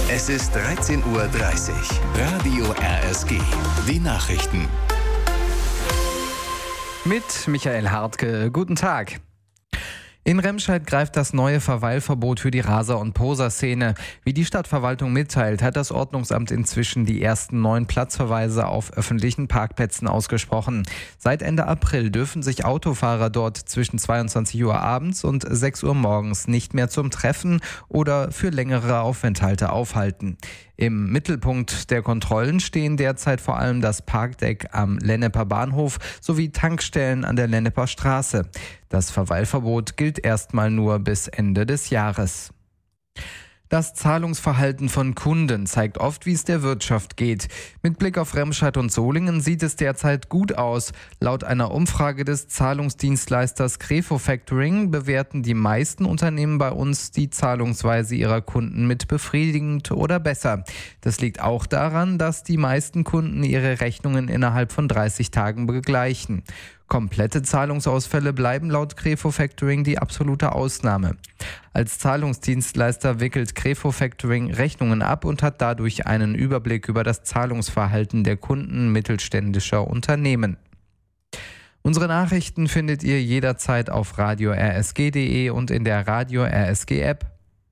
Es ist 13:30 Uhr. Radio RSG. Die Nachrichten. Mit Michael Hartke. Guten Tag. In Remscheid greift das neue Verweilverbot für die Raser- und Poser-Szene. Wie die Stadtverwaltung mitteilt, hat das Ordnungsamt inzwischen die ersten 9 Platzverweise auf öffentlichen Parkplätzen ausgesprochen. Seit Ende April dürfen sich Autofahrer dort zwischen 22 Uhr abends und 6 Uhr morgens nicht mehr zum Treffen oder für längere Aufenthalte aufhalten. Im Mittelpunkt der Kontrollen stehen derzeit vor allem das Parkdeck am Lenneper Bahnhof sowie Tankstellen an der Lenneper Straße. Das Verweilverbot gilt erstmal nur bis Ende des Jahres. Das Zahlungsverhalten von Kunden zeigt oft, wie es der Wirtschaft geht. Mit Blick auf Remscheid und Solingen sieht es derzeit gut aus. Laut einer Umfrage des Zahlungsdienstleisters Crevo Factoring bewerten die meisten Unternehmen bei uns die Zahlungsweise ihrer Kunden mit befriedigend oder besser. Das liegt auch daran, dass die meisten Kunden ihre Rechnungen innerhalb von 30 Tagen begleichen. Komplette Zahlungsausfälle bleiben laut Crevo Factoring die absolute Ausnahme. Als Zahlungsdienstleister wickelt Crevo Factoring Rechnungen ab und hat dadurch einen Überblick über das Zahlungsverhalten der Kunden mittelständischer Unternehmen. Unsere Nachrichten findet ihr jederzeit auf radio-rsg.de und in der Radio RSG App.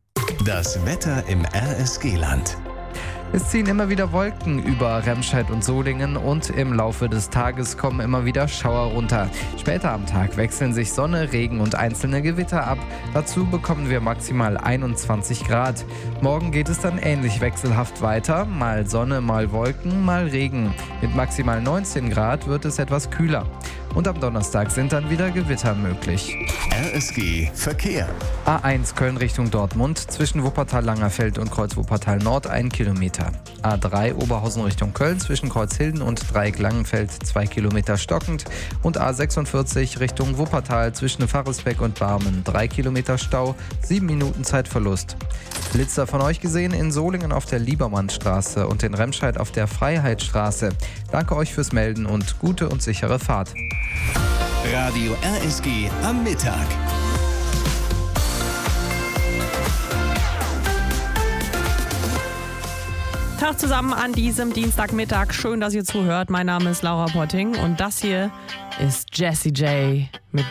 Das Wetter im RSG-Land. Es ziehen immer wieder Wolken über Remscheid und Solingen und im Laufe des Tages kommen immer wieder Schauer runter. Später am Tag wechseln sich Sonne, Regen und einzelne Gewitter ab. Dazu bekommen wir maximal 21 Grad. Morgen geht es dann ähnlich wechselhaft weiter. Mal Sonne, mal Wolken, mal Regen. Mit maximal 19 Grad wird es etwas kühler. Und am Donnerstag sind dann wieder Gewitter möglich. RSG Verkehr. A1 Köln Richtung Dortmund, zwischen Wuppertal-Langerfeld und Kreuz Wuppertal-Nord 1 Kilometer. A3 Oberhausen Richtung Köln, zwischen Kreuzhilden und Dreieck-Langenfeld 2 Kilometer stockend. Und A46 Richtung Wuppertal, zwischen Farelsbeck und Barmen 3 Kilometer Stau, 7 Minuten Zeitverlust. Blitzer von euch gesehen in Solingen auf der Liebermannstraße und in Remscheid auf der Freiheitsstraße. Danke euch fürs Melden und gute und sichere Fahrt. Radio RSG am Mittag. Tag zusammen an diesem Dienstagmittag. Schön, dass ihr zuhört. Mein Name ist Laura Potting und das hier ist Jessie J mit